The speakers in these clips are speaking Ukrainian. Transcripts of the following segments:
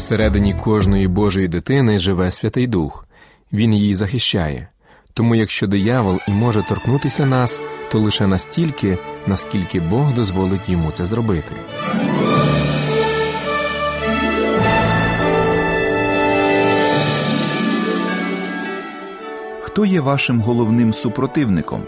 Всередині кожної Божої дитини живе Святий Дух. Він її захищає. Тому якщо диявол і може торкнутися нас, то лише настільки, наскільки Бог дозволить йому це зробити. Хто є вашим головним супротивником?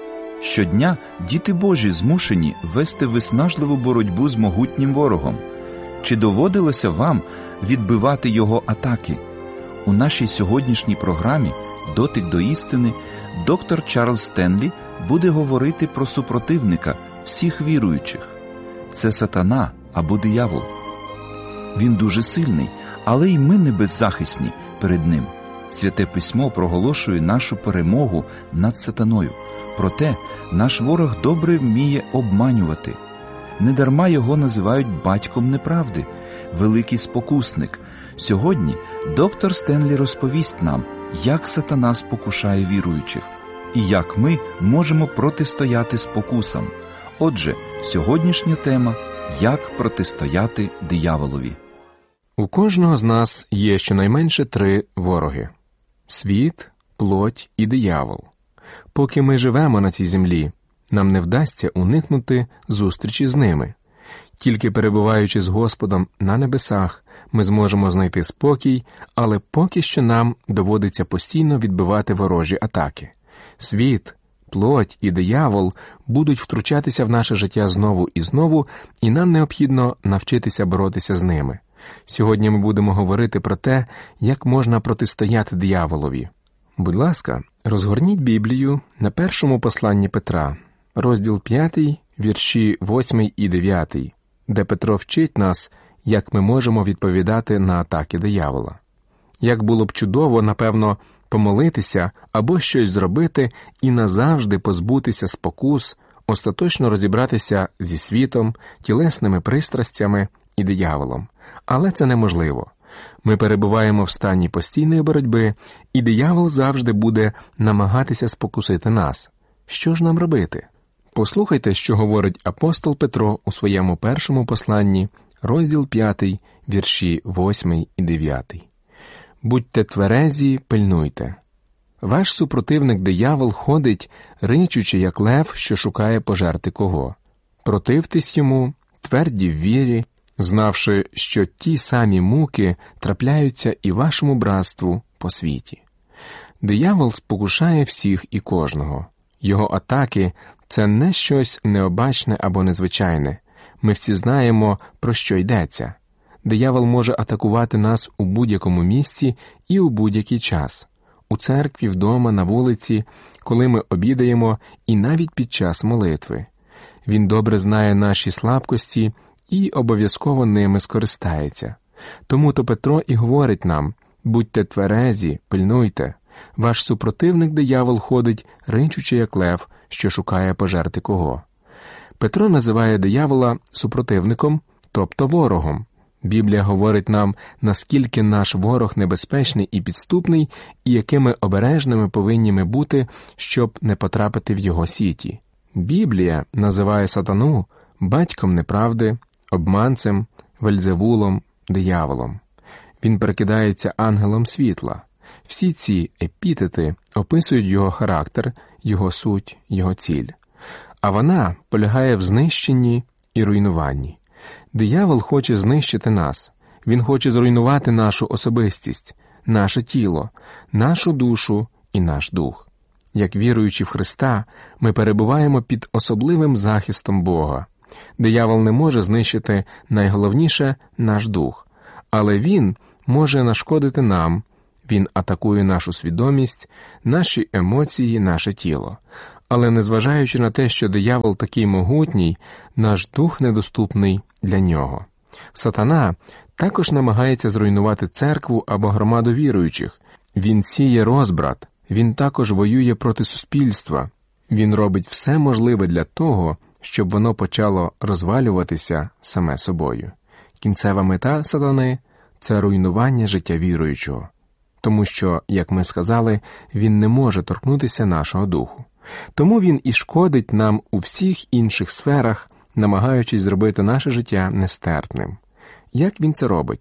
Щодня діти Божі змушені вести виснажливу боротьбу з могутнім ворогом. Чи доводилося вам відбивати його атаки? У нашій сьогоднішній програмі «Дотик до істини» доктор Чарльз Стенлі буде говорити про супротивника всіх віруючих. Це сатана або диявол. Він дуже сильний, але й ми не беззахисні перед ним. Святе Письмо проголошує нашу перемогу над сатаною. Проте наш ворог добре вміє обманювати. Недарма його називають батьком неправди, великий спокусник. Сьогодні доктор Стенлі розповість нам, як сатана спокушає віруючих і як ми можемо протистояти спокусам. Отже, сьогоднішня тема – як протистояти дияволові. У кожного з нас є щонайменше 3 вороги – світ, плоть і диявол. Поки ми живемо на цій землі, нам не вдасться уникнути зустрічі з ними. Тільки перебуваючи з Господом на небесах, ми зможемо знайти спокій, але поки що нам доводиться постійно відбивати ворожі атаки. Світ, плоть і диявол будуть втручатися в наше життя знову і знову, і нам необхідно навчитися боротися з ними. Сьогодні ми будемо говорити про те, як можна протистояти дияволові. Будь ласка, розгорніть Біблію на першому посланні Петра, розділ 5, вірші 8 і 9, де Петро вчить нас, як ми можемо відповідати на атаки диявола. Як було б чудово, напевно, помолитися або щось зробити і назавжди позбутися спокус, остаточно розібратися зі світом, тілесними пристрастями і дияволом. Але це неможливо. Ми перебуваємо в стані постійної боротьби, і диявол завжди буде намагатися спокусити нас. Що ж нам робити? Послухайте, що говорить апостол Петро у своєму першому посланні, розділ 5, вірші 8 і 9. «Будьте тверезі, пильнуйте. Ваш супротивник диявол ходить, ричучи, як лев, що шукає пожерти кого. Противтесь йому, тверді в вірі, знавши, що ті самі муки трапляються і вашому братству по світі». Диявол спокушає всіх і кожного. Його атаки – це не щось необачне або незвичайне. Ми всі знаємо, про що йдеться. Диявол може атакувати нас у будь-якому місці і у будь-який час. У церкві, вдома, на вулиці, коли ми обідаємо і навіть під час молитви. Він добре знає наші слабкості і обов'язково ними скористається. Тому-то Петро і говорить нам: «Будьте тверезі, пильнуйте. Ваш супротивник диявол ходить, ричучи, як лев, що шукає пожерти кого». Петро називає диявола супротивником, тобто ворогом. Біблія говорить нам, наскільки наш ворог небезпечний і підступний, і якими обережними повинні ми бути, щоб не потрапити в його сіті. Біблія називає сатану батьком неправди, обманцем, Вельзевулом, дияволом. Він прикидається ангелом світла. Всі ці епітети описують його характер, його суть, його ціль. А вона полягає в знищенні і руйнуванні. Диявол хоче знищити нас. Він хоче зруйнувати нашу особистість, наше тіло, нашу душу і наш дух. Як віруючі в Христа, ми перебуваємо під особливим захистом Бога. Диявол не може знищити найголовніше – наш дух. Але він може нашкодити нам. Він атакує нашу свідомість, наші емоції, наше тіло. Але незважаючи на те, що диявол такий могутній, наш дух недоступний для нього. Сатана також намагається зруйнувати церкву або громаду віруючих. Він сіє розбрат, він також воює проти суспільства. Він робить все можливе для того, щоб воно почало розвалюватися саме собою. Кінцева мета сатани – це руйнування життя віруючого. Тому що, як ми сказали, він не може торкнутися нашого духу. Тому він і шкодить нам у всіх інших сферах, намагаючись зробити наше життя нестерпним. Як він це робить?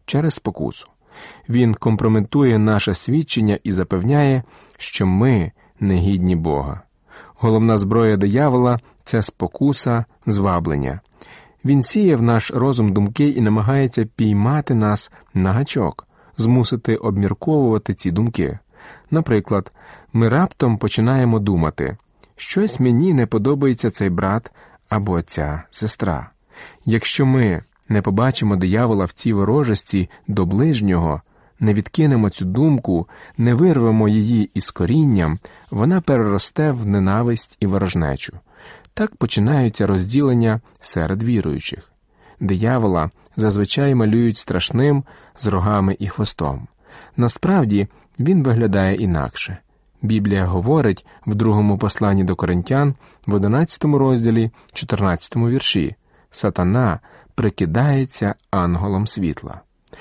через спокусу. Він компрометує наше свідчення і запевняє, що ми не гідні Бога. Головна зброя диявола – це спокуса, зваблення. Він сіє в наш розум думки і намагається піймати нас на гачок, змусити обмірковувати ці думки. Наприклад, ми раптом починаємо думати, щось мені не подобається цей брат або ця сестра. Якщо ми не побачимо диявола в цій ворожості до ближнього, не відкинемо цю думку, не вирвемо її із корінням, вона переросте в ненависть і ворожнечу. Так починаються розділення серед віруючих. Диявола зазвичай малюють страшним, з рогами і хвостом. Насправді, він виглядає інакше. Біблія говорить в 2 посланні до Коринтян, в 11 розділі, 14 вірші: «Сатана прикидається ангелом світла».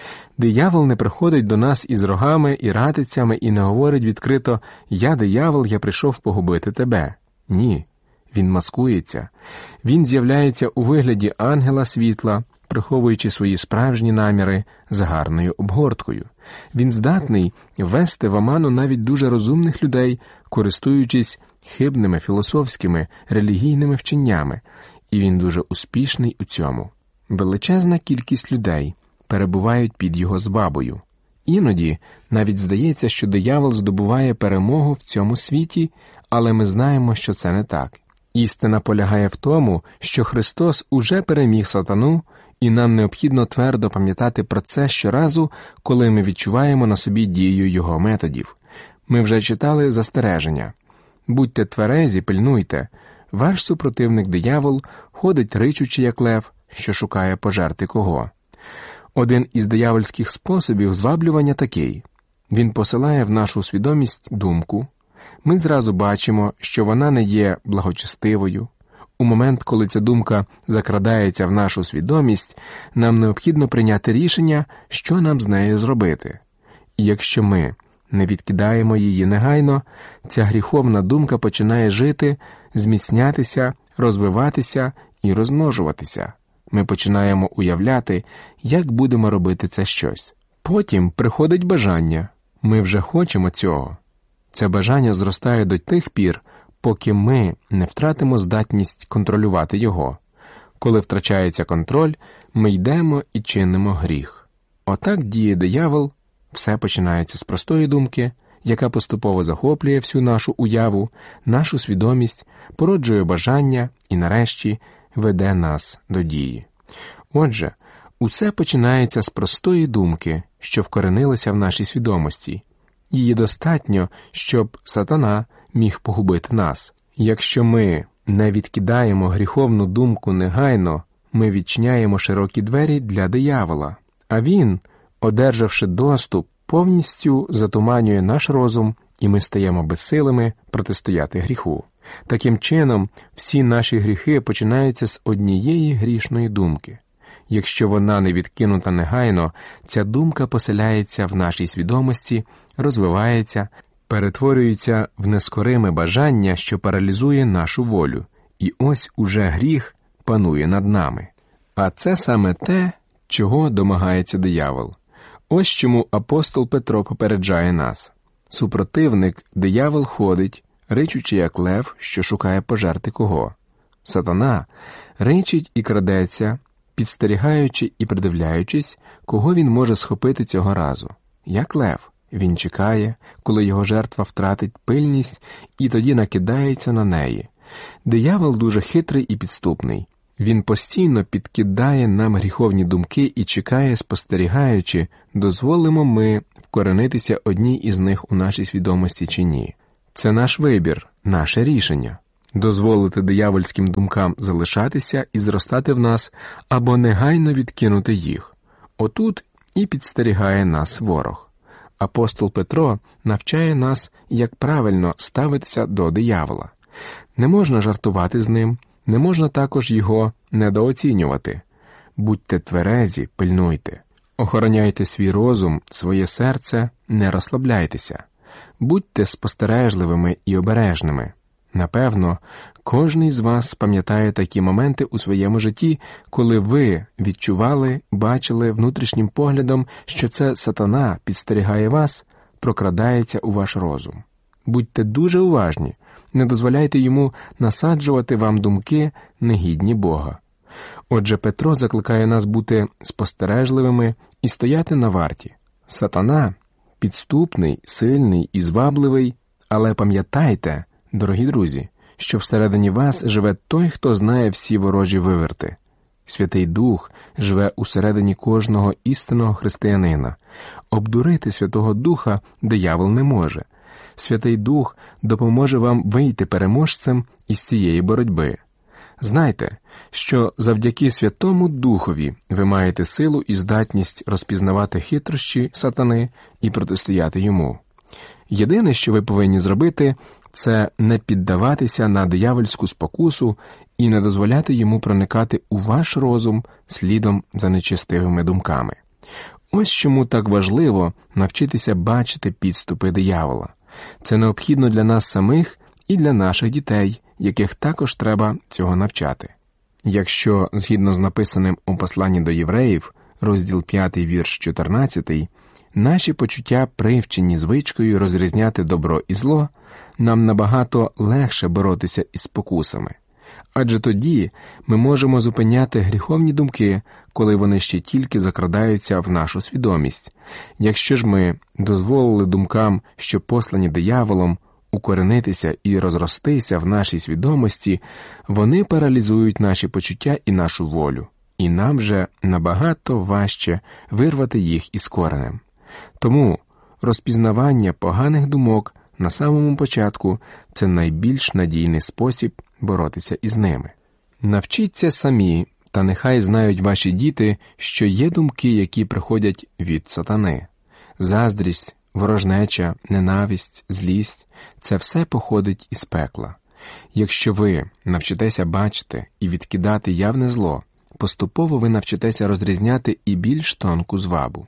Диявол не приходить до нас із рогами і ратицями і не говорить відкрито «Я диявол, я прийшов погубити тебе». Ні, він маскується. Він з'являється у вигляді ангела світла, приховуючи свої справжні наміри за гарною обгорткою. Він здатний ввести в оману навіть дуже розумних людей, користуючись хибними філософськими, релігійними вченнями, і він дуже успішний у цьому. Величезна кількість людей перебувають під його звабою. Іноді навіть здається, що диявол здобуває перемогу в цьому світі, але ми знаємо, що це не так. Істина полягає в тому, що Христос уже переміг сатану, і нам необхідно твердо пам'ятати про це щоразу, коли ми відчуваємо на собі дію його методів. Ми вже читали застереження. Будьте тверезі, пильнуйте. Ваш супротивник диявол ходить ричучи, як лев, що шукає пожерти кого. Один із диявольських способів зваблювання такий. Він посилає в нашу свідомість думку. Ми зразу бачимо, що вона не є благочестивою. У момент, коли ця думка закрадається в нашу свідомість, нам необхідно прийняти рішення, що нам з нею зробити. І якщо ми не відкидаємо її негайно, ця гріховна думка починає жити, зміцнятися, розвиватися і розмножуватися. Ми починаємо уявляти, як будемо робити це щось. Потім приходить бажання. Ми вже хочемо цього. Це бажання зростає до тих пір, поки ми не втратимо здатність контролювати його. Коли втрачається контроль, ми йдемо і чинимо гріх. Отак діє диявол, все починається з простої думки, яка поступово захоплює всю нашу уяву, нашу свідомість, породжує бажання і, нарешті, веде нас до дії. Отже, усе починається з простої думки, що вкоренилася в нашій свідомості. Її достатньо, щоб сатана міг погубити нас. Якщо ми не відкидаємо гріховну думку негайно, ми відчиняємо широкі двері для диявола, а він, одержавши доступ, повністю затуманює наш розум, і ми стаємо безсилими протистояти гріху. Таким чином, всі наші гріхи починаються з однієї грішної думки. Якщо вона не відкинута негайно, ця думка поселяється в нашій свідомості, розвивається, перетворюється в нескориме бажання, що паралізує нашу волю. І ось уже гріх панує над нами. А це саме те, чого домагається диявол. Ось чому апостол Петро попереджає нас. Супротивник, диявол, ходить, ричучи як лев, що шукає пожерти кого. Сатана ричить і крадеться, підстерігаючи і придивляючись, кого він може схопити цього разу. Як лев, він чекає, коли його жертва втратить пильність, і тоді накидається на неї. Диявол дуже хитрий і підступний. Він постійно підкидає нам гріховні думки і чекає, спостерігаючи, дозволимо ми вкоренитися одній із них у нашій свідомості чи ні. Це наш вибір, наше рішення. Дозволити диявольським думкам залишатися і зростати в нас, або негайно відкинути їх. Отут і підстерігає нас ворог. Апостол Петро навчає нас, як правильно ставитися до диявола. Не можна жартувати з ним, не можна також його недооцінювати. Будьте тверезі, пильнуйте. Охороняйте свій розум, своє серце, не розслабляйтеся. Будьте спостережливими і обережними. Напевно, кожний з вас пам'ятає такі моменти у своєму житті, коли ви відчували, бачили внутрішнім поглядом, що це сатана підстерігає вас, прокрадається у ваш розум. Будьте дуже уважні, не дозволяйте йому насаджувати вам думки, негідні Бога. Отже, Петро закликає нас бути спостережливими і стояти на варті. Сатана – підступний, сильний і звабливий, але пам'ятайте, дорогі друзі, що всередині вас живе той, хто знає всі ворожі виверти. Святий Дух живе усередині кожного істинного християнина. Обдурити Святого Духа диявол не може. Святий Дух допоможе вам вийти переможцем із цієї боротьби. Знайте, що завдяки Святому Духові ви маєте силу і здатність розпізнавати хитрощі сатани і протистояти йому. Єдине, що ви повинні зробити, це не піддаватися на диявольську спокусу і не дозволяти йому проникати у ваш розум слідом за нечестивими думками. Ось чому так важливо навчитися бачити підступи диявола. Це необхідно для нас самих і для наших дітей, яких також треба цього навчати. Якщо, згідно з написаним у посланні до євреїв, розділ 5, вірш 14, наші почуття привчені звичкою розрізняти добро і зло, нам набагато легше боротися із спокусами. Адже тоді ми можемо зупиняти гріховні думки, коли вони ще тільки закрадаються в нашу свідомість. Якщо ж ми дозволили думкам, що послані дияволом, укоренитися і розростися в нашій свідомості, вони паралізують наші почуття і нашу волю, і нам вже набагато важче вирвати їх із коренем. Тому розпізнавання поганих думок на самому початку – це найбільш надійний спосіб боротися із ними. Навчіться самі, та нехай знають ваші діти, що є думки, які приходять від сатани. Заздрість, ворожнеча, ненависть, злість – це все походить із пекла. Якщо ви навчитеся бачити і відкидати явне зло, поступово ви навчитеся розрізняти і більш тонку звабу.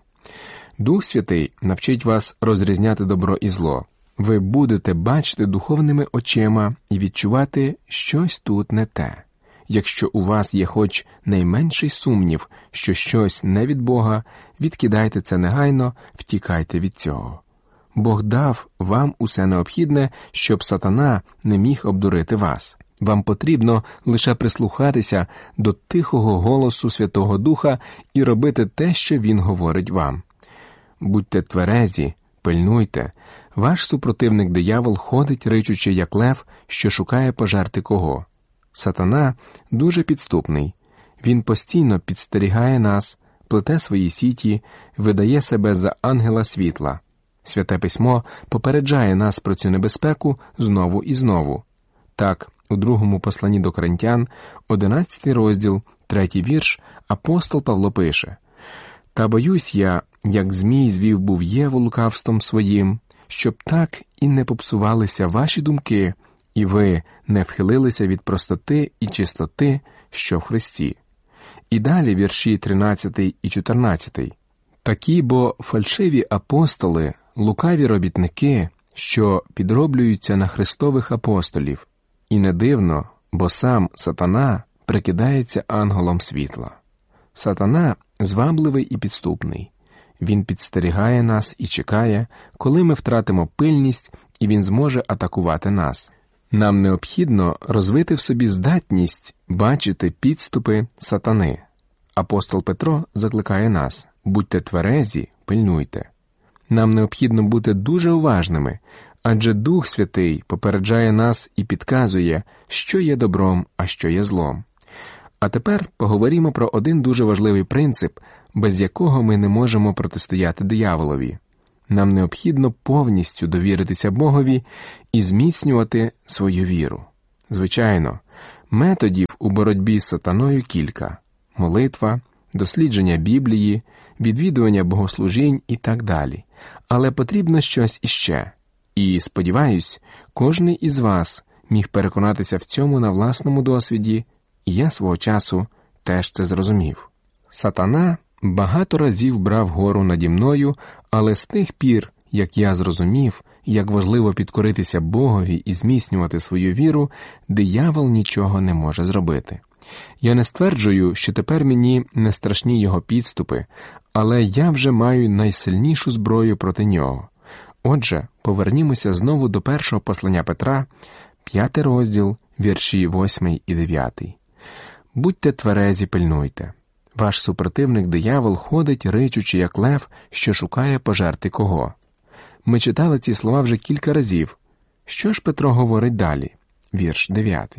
Дух Святий навчить вас розрізняти добро і зло. Ви будете бачити духовними очима і відчувати щось тут не те. Якщо у вас є хоч найменший сумнів, що щось не від Бога, відкидайте це негайно, втікайте від цього. Бог дав вам усе необхідне, щоб сатана не міг обдурити вас. Вам потрібно лише прислухатися до тихого голосу Святого Духа і робити те, що Він говорить вам. Будьте тверезі, пильнуйте. Ваш супротивник диявол ходить, ричучи, як лев, що шукає пожерти кого. Сатана дуже підступний. Він постійно підстерігає нас, плете свої сіті, видає себе за ангела світла. Святе Письмо попереджає нас про цю небезпеку знову і знову. Так, у другому посланні до Коринтян, 11 розділ, 3 вірш, апостол Павло пише: «Та боюсь я, як змій звів був Єву лукавством своїм, щоб так і не попсувалися ваші думки, і ви не вхилилися від простоти і чистоти, що в Христі». І далі вірші 13 і 14. «Такі бо фальшиві апостоли, лукаві робітники, що підроблюються на Христових апостолів, і не дивно, бо сам сатана прикидається ангелом світла». Сатана звабливий і підступний. Він підстерігає нас і чекає, коли ми втратимо пильність, і він зможе атакувати нас. Нам необхідно розвити в собі здатність бачити підступи сатани. Апостол Петро закликає нас: будьте тверезі, пильнуйте. Нам необхідно бути дуже уважними, адже Дух Святий попереджає нас і підказує, що є добром, а що є злом. А тепер поговоримо про один дуже важливий принцип, без якого ми не можемо протистояти дияволові. Нам необхідно повністю довіритися Богові і зміцнювати свою віру. Звичайно, методів у боротьбі з сатаною кілька – молитва, дослідження Біблії, відвідування богослужінь і так далі. Але потрібно щось іще. І, сподіваюсь, кожний із вас міг переконатися в цьому на власному досвіді, і я свого часу теж це зрозумів. Сатана багато разів брав гору наді мною, але з тих пір, як я зрозумів, як важливо підкоритися Богові і зміцнювати свою віру, диявол нічого не може зробити. Я не стверджую, що тепер мені не страшні його підступи, але я вже маю найсильнішу зброю проти нього. Отже, повернімося знову до першого послання Петра, 5 розділ, вірші 8 і 9. «Будьте тверезі, пильнуйте. Ваш супротивник диявол ходить, ричучи, як лев, що шукає пожерти кого». Ми читали ці слова вже кілька разів. Що ж Петро говорить далі? Вірш 9.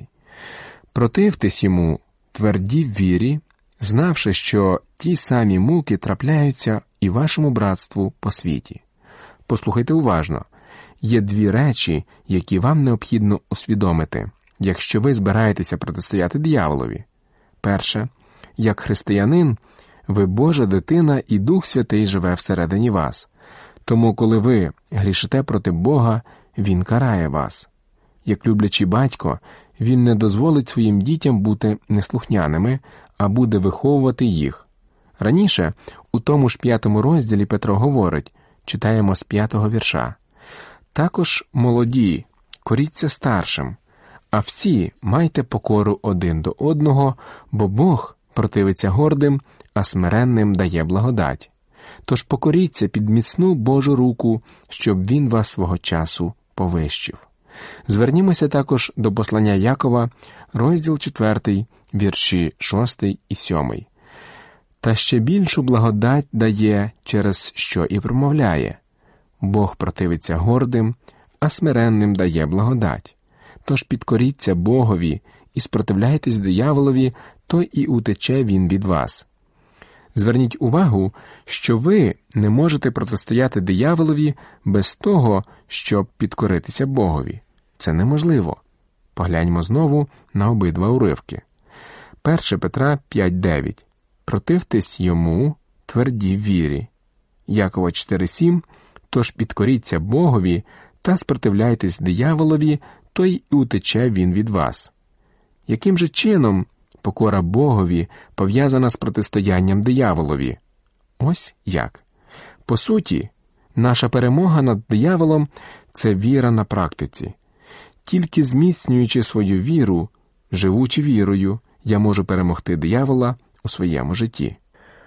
«Противтесь йому, тверді в вірі, знавши, що ті самі муки трапляються і вашому братству по світі». Послухайте уважно. Є дві речі, які вам необхідно усвідомити, якщо ви збираєтеся протистояти дияволові. Перше. Як християнин, ви Божа дитина і Дух Святий живе всередині вас. Тому, коли ви грішите проти Бога, Він карає вас. Як люблячий батько, Він не дозволить своїм дітям бути неслухняними, а буде виховувати їх. Раніше, у тому ж 5 розділі Петро говорить, читаємо з 5 вірша. «Також, молоді, коріться старшим, а всі майте покору один до одного, бо Бог противиться гордим, а смиренним дає благодать. Тож покоріться під міцну Божу руку, щоб Він вас свого часу повищив». Звернімося також до послання Якова, розділ 4, вірші 6 і 7. «Та ще більшу благодать дає, через що і промовляє. Бог противиться гордим, а смиренним дає благодать. Тож підкоріться Богові і спротивляйтесь дияволові, то і утече він від вас». Зверніть увагу, що ви не можете протистояти дияволові без того, щоб підкоритися Богові. Це неможливо. Погляньмо знову на обидва уривки. 1 Петра 5:9. «Противтесь йому, тверді в вірі». Якова 4:7. «Тож підкоріться Богові та спротивляйтесь дияволові, то й утече він від вас». Яким же чином покора Богові пов'язана з протистоянням дияволові? Ось як. По суті, наша перемога над дияволом – це віра на практиці. Тільки зміцнюючи свою віру, живучи вірою, я можу перемогти диявола у своєму житті.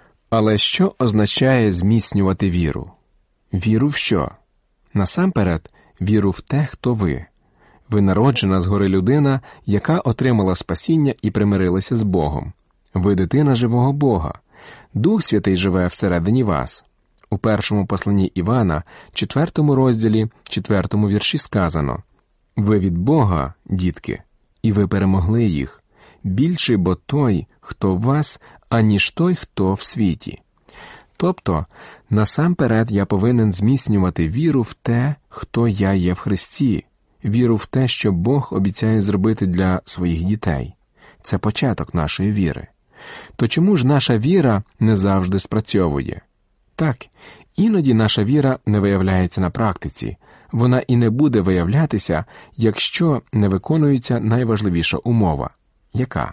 Але що означає зміцнювати віру? Віру в що? Насамперед, віру в те, хто ви. Ви народжена згори людина, яка отримала спасіння і примирилася з Богом. Ви дитина живого Бога. Дух Святий живе всередині вас. У першому посланні Івана, 4 розділі, 4 вірші сказано: «Ви від Бога, дітки, і ви перемогли їх. Більший бо той, хто в вас, аніж той, хто в світі». Тобто, насамперед я повинен зміцнювати віру в те, хто я є в Христі, віру в те, що Бог обіцяє зробити для своїх дітей. Це початок нашої віри. То чому ж наша віра не завжди спрацьовує? Так, іноді наша віра не виявляється на практиці. Вона і не буде виявлятися, якщо не виконується найважливіша умова. Яка?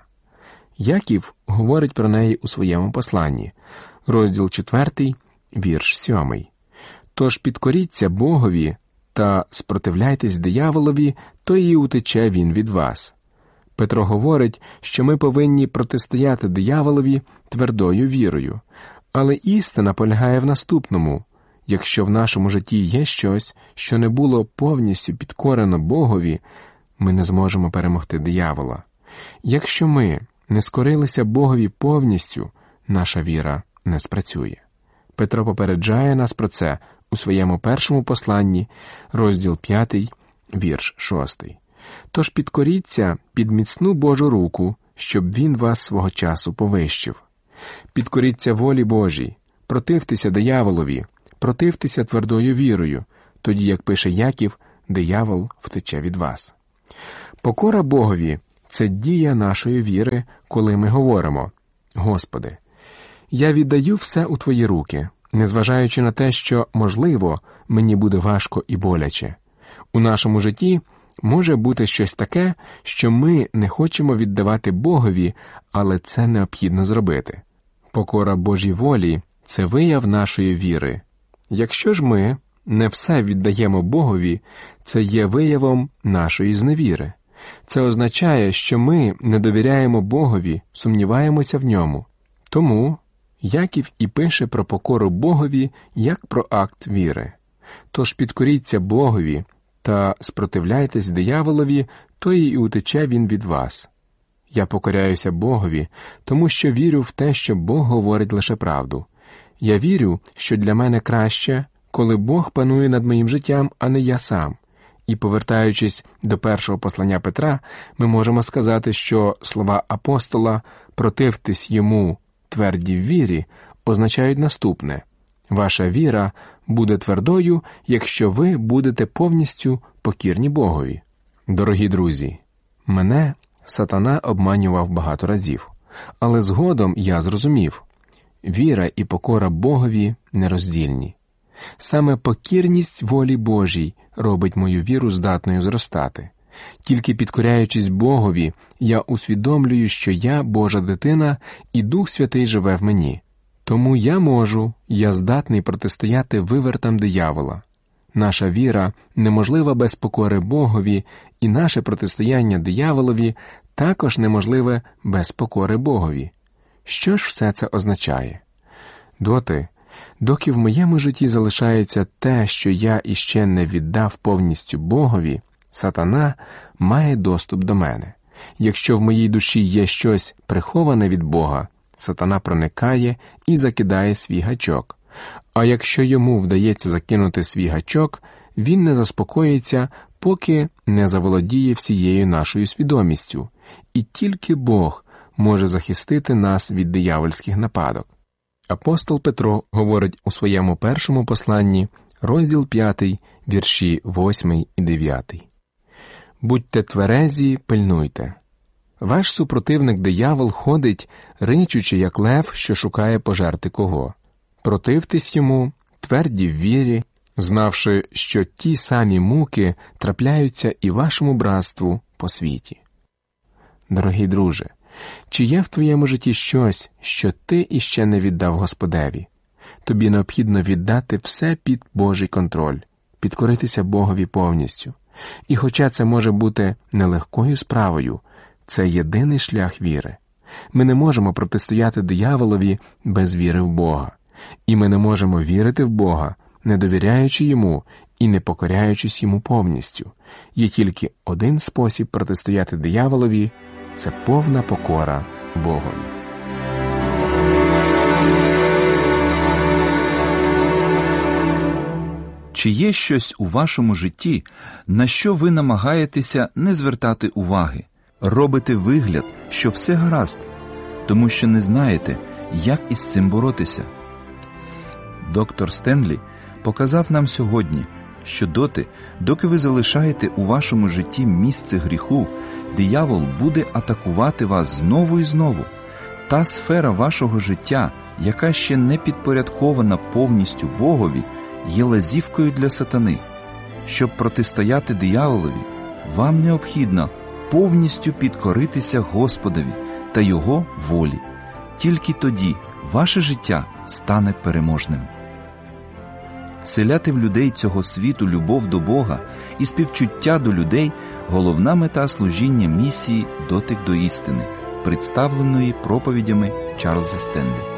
Яків говорить про неї у своєму посланні. Розділ 4, вірш 7. «Тож підкоріться Богові та спротивляйтесь дияволові, то і утече він від вас». Петро говорить, що ми повинні протистояти дияволові твердою вірою. Але істина полягає в наступному. Якщо в нашому житті є щось, що не було повністю підкорено Богові, ми не зможемо перемогти диявола. Якщо ми не скорилися Богові повністю, наша віра не спрацює. Петро попереджає нас про це у своєму першому посланні, розділ 5, вірш 6. «Тож підкоріться під міцну Божу руку, щоб він вас свого часу повищив». Підкоріться волі Божій, противтеся дияволові, противтеся твердою вірою, тоді, як пише Яків, диявол втече від вас. Покора Богові – це дія нашої віри, коли ми говоримо: «Господи, я віддаю все у Твої руки», незважаючи на те, що, можливо, мені буде важко і боляче. У нашому житті може бути щось таке, що ми не хочемо віддавати Богові, але це необхідно зробити. Покора Божій волі – це вияв нашої віри. Якщо ж ми не все віддаємо Богові, це є виявом нашої зневіри. Це означає, що ми не довіряємо Богові, сумніваємося в ньому. Тому Яків і пише про покору Богові як про акт віри. Тож підкоріться Богові та спротивляйтесь дияволові, то і утече він від вас. Я покоряюся Богові, тому що вірю в те, що Бог говорить лише правду. Я вірю, що для мене краще, коли Бог панує над моїм життям, а не я сам. І повертаючись до першого послання Петра, ми можемо сказати, що слова апостола «противтесь йому, тверді в вірі» означають наступне: ваша віра буде твердою, якщо ви будете повністю покірні Богові. Дорогі друзі, мене сатана обманював багато разів, але згодом я зрозумів – віра і покора Богові нероздільні. Саме покірність волі Божій робить мою віру здатною зростати. Тільки підкоряючись Богові, я усвідомлюю, що я Божа дитина і Дух Святий живе в мені. Тому я здатний протистояти вивертам диявола. Наша віра неможлива без покори Богові, і наше протистояння дияволові також неможливе без покори Богові. Що ж все це означає? Доки в моєму житті залишається те, що я іще не віддав повністю Богові, сатана має доступ до мене. Якщо в моїй душі є щось приховане від Бога, сатана проникає і закидає свій гачок. А якщо йому вдається закинути свій гачок, він не заспокоїться, поки не заволодіє всією нашою свідомістю. І тільки Бог може захистити нас від диявольських нападок. Апостол Петро говорить у своєму першому посланні, розділ 5, вірші 8 і 9. «Будьте тверезі, пильнуйте. Ваш супротивник диявол ходить, ричучи, як лев, що шукає пожерти кого. Противтесь йому, тверді в вірі, знавши, що ті самі муки трапляються і вашому братству по світі». Дорогий друже, чи є в твоєму житті щось, що ти іще не віддав Господеві? Тобі необхідно віддати все під Божий контроль, підкоритися Богові повністю. І хоча це може бути нелегкою справою, це єдиний шлях віри. Ми не можемо протистояти дияволові без віри в Бога. І ми не можемо вірити в Бога, не довіряючи Йому і не покоряючись Йому повністю. Є тільки один спосіб протистояти дияволові – це повна покора Богові. Чи є щось у вашому житті, на що ви намагаєтеся не звертати уваги? Робите вигляд, що все гаразд, тому що не знаєте, як із цим боротися? Доктор Стенлі показав нам сьогодні, що доки ви залишаєте у вашому житті місце гріху, диявол буде атакувати вас знову і знову. Та сфера вашого життя, яка ще не підпорядкована повністю Богові, є лазівкою для сатани. Щоб протистояти дияволові, вам необхідно повністю підкоритися Господові та Його волі. Тільки тоді ваше життя стане переможним. Вселяти в людей цього світу любов до Бога і співчуття до людей – головна мета служіння місії «Дотик до істини», представленої проповідями Чарльза Стенлі.